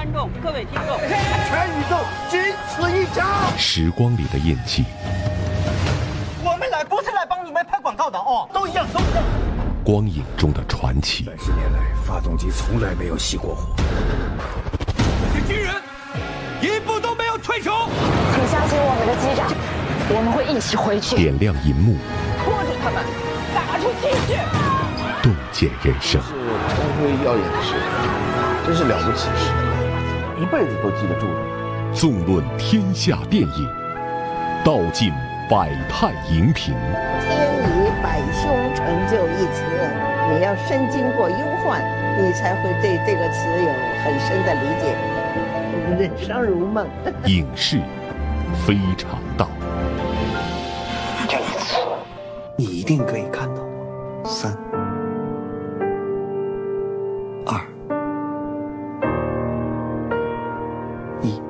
观众、各位听众， 全宇宙仅此一家。 时光里的印记， 我们来不是来帮你们拍广告的哦，都一样，都一样。 光影中的传奇。 30年来，发动机从来没有熄过火。 这些军人一步都没有退手。 请相信我们的机长，我们会一起回去。 点亮银幕， 拖住他们，打出气势， 洞见人生。 是光辉耀眼的事，真是了不起的事，一辈子都记得住的。 纵论天下电影，道尽百态荧屏。 天以百凶成就一词，你要深经过忧患，你才会对这个词有很深的理解。人生如梦。 影视非常道。 这一次，你一定可以看到。3、2、1。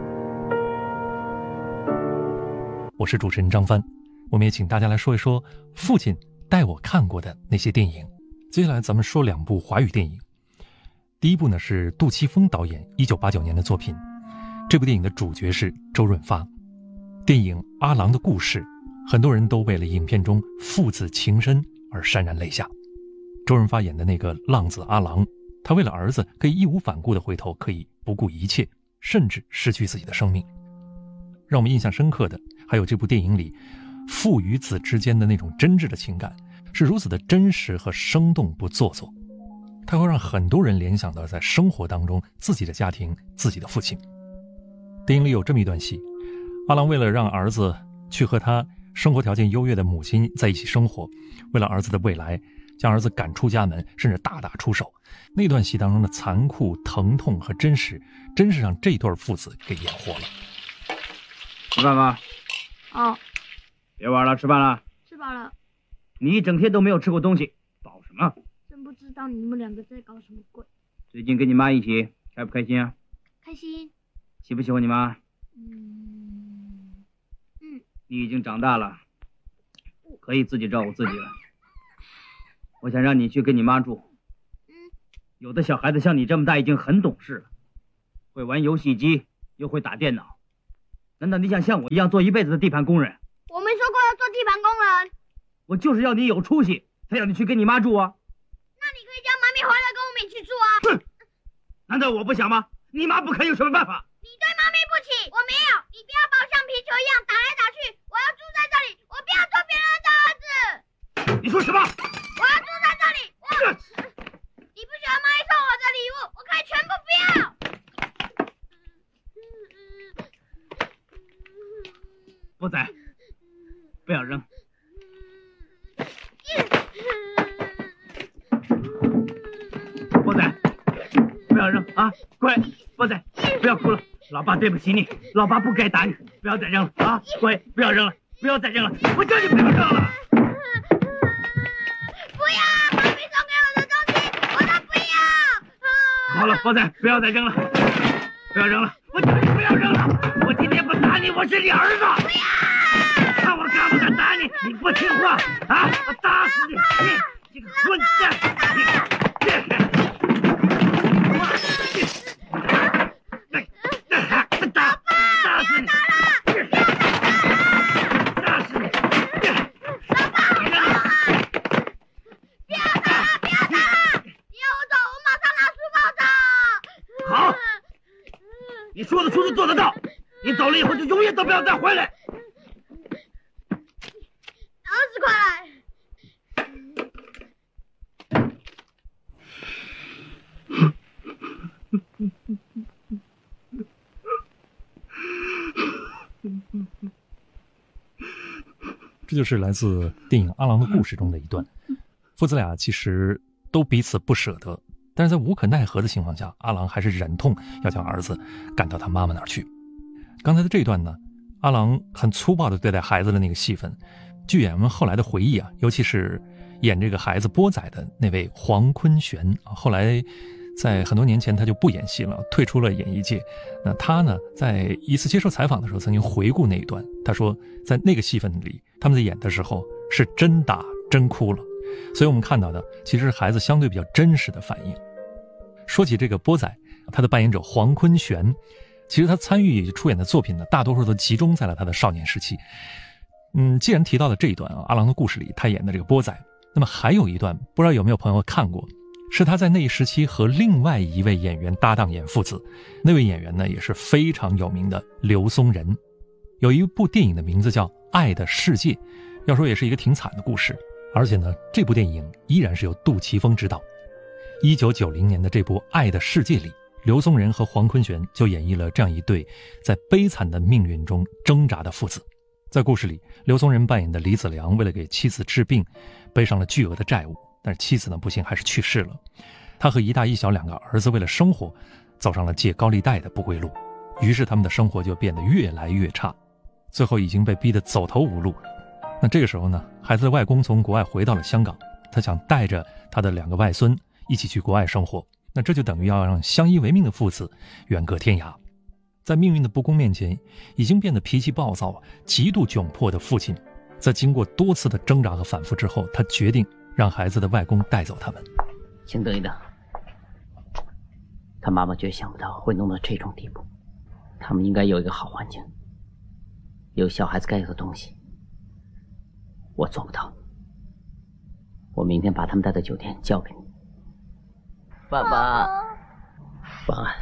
我是主持人张帆，我们也请大家来说一说父亲带我看过的那些电影。接下来咱们说2部华语电影。第一部呢是杜琪峰导演1989年的作品，这部电影的主角是周润发。电影《阿郎的故事》，很多人都为了影片中父子情深而潸然泪下。周润发演的那个浪子阿郎，他为了儿子可以义无反顾地回头，可以不顾一切，甚至失去自己的生命。让我们印象深刻的还有这部电影里父与子之间的那种真挚的情感，是如此的真实和生动不做作，它会让很多人联想到在生活当中自己的家庭、自己的父亲。电影里有这么一段戏，阿郎为了让儿子去和他生活条件优越的母亲在一起生活，为了儿子的未来，将儿子赶出家门，甚至大打出手。那段戏当中的残酷、疼痛和真实，真是让这对父子给演活了。 吃饭吧。 哦， 别玩了，吃饭了。 吃饱了。 你一整天都没有吃过东西，饱什么？ 真不知道你们2个在搞什么鬼。 最近跟你妈一起，开不开心啊？ 开心。 喜不喜欢你妈？你已经长大了，可以自己照顾自己了。我想让你去跟你妈住。有的小孩子像你这么大已经很懂事了，会玩游戏机，又会打电脑。难道你想像我一样做一辈子的地盘工人？ 我没说过要做地盘工人。 我就是要你有出息，才要你去跟你妈住啊。 那你可以叫妈咪回来跟我们一起住啊。 哼，难道我不想吗？你妈不肯有什么办法？ 你对妈咪不起，我没有。你不要把我像皮球一样打来打去，我要住在这里，我不要做别人的儿子。 你说什么？ 我要住在这里。你不喜欢妈咪送我的礼物，我可以全部不要。 波仔，不要扔。波仔，不要扔啊！乖，波仔，不要哭了，老爸对不起你，老爸不该打你，不要再扔了啊！乖，不要扔了，不要再扔了，我叫你不要扔了。 不要，妈咪送给我的东西，我都不要。 好了，波仔，不要再扔了，不要扔了，我叫你不要扔了，我今天不打你，我是你儿子。 不要！ 看我敢不敢打你？你不听话啊！我打死你！你这个混蛋！打死你！打死你！ 不要打了！不要打了！你要我走，我马上拿书包走。 好，你说得出就做得到。你走了以后就永远都不要再回来。 20块来。 这就是来自电影《阿郎的故事》中的一段，父子俩其实都彼此不舍得，但是在无可奈何的情况下，阿郎还是忍痛要将儿子赶到他妈妈那儿去。刚才的这一段呢，阿郎很粗暴地对待孩子的那个戏份，据演员们后来的回忆啊，尤其是演这个孩子波仔的那位黄坤玄啊，后来在很多年前他就不演戏了，退出了演艺界。那他呢，在一次接受采访的时候曾经回顾那一段，他说在那个戏份里他们在演的时候是真打真哭了，所以我们看到的其实是孩子相对比较真实的反应。说起这个波仔， 他的扮演者黄坤玄，其实他参与出演的作品呢，大多数都集中在了他的少年时期。既然提到了这一段啊，阿郎的故事里他演的这个波仔，那么还有一段不知道有没有朋友看过，是他在那一时期和另外一位演员搭档演父子，那位演员呢也是非常有名的刘松仁。有一部电影的名字叫《爱的世界》，要说也是一个挺惨的故事，而且呢这部电影依然是由杜琪峰执导。1990年的这部《爱的世界》里，刘松仁和黄坤玄就演绎了这样一对在悲惨的命运中挣扎的父子。在故事里，刘松仁扮演的李子良为了给妻子治病，背上了巨额的债务，但是妻子呢不幸还是去世了。他和一大一小2个儿子为了生活，走上了借高利贷的不归路，于是他们的生活就变得越来越差，最后已经被逼得走投无路。那这个时候呢，孩子的外公从国外回到了香港，他想带着他的2个外孙一起去国外生活，那这就等于要让相依为命的父子远隔天涯。在命运的不公面前，已经变得脾气暴躁、极度窘迫的父亲，在经过多次的挣扎和反复之后，他决定让孩子的外公带走他们。 请等一等，他妈妈绝想不到会弄到这种地步。他们应该有一个好环境，有小孩子该有的东西，我做不到。我明天把他们带到酒店交给你。 爸爸， 晚安。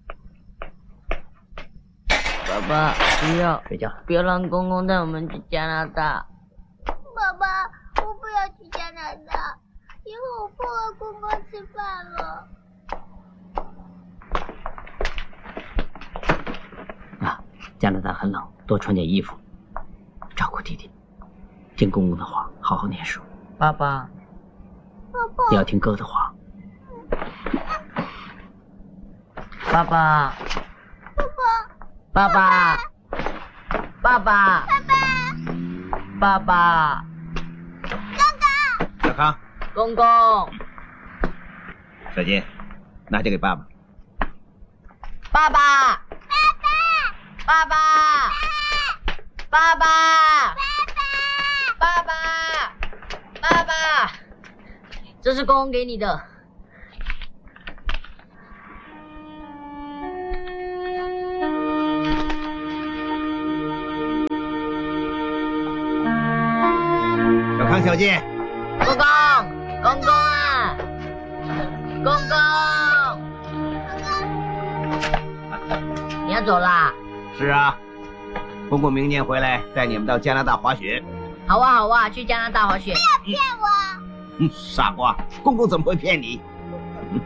爸爸，不要睡觉， 不要让公公带我们去加拿大。 爸爸，我不要去加拿大，以后我不和公公吃饭了。 加拿大很冷，多穿点衣服，照顾弟弟，听公公的话，好好念书。 爸爸， 你要听哥的话。 爸爸，爸爸，爸爸，爸爸， 小康， 公公， 小金，拿去给爸爸。 爸爸，爸爸，爸爸，爸爸，爸爸，这是公公给你的。 小康，小金， 公公，公公啊，公公，你要走啦？ 是啊，公公明年回来带你们到加拿大滑雪。 好啊，好啊，去加拿大滑雪。 不要骗我！ 傻瓜，公公怎么会骗你？